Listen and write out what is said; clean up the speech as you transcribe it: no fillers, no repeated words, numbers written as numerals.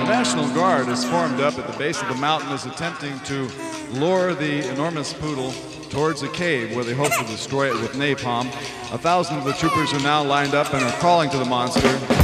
The National Guard is formed up at the base of the mountain, is attempting to lure the enormous poodle towards a cave where they hope to destroy it with napalm. 1,000 of the troopers are now lined up and are calling to the monster.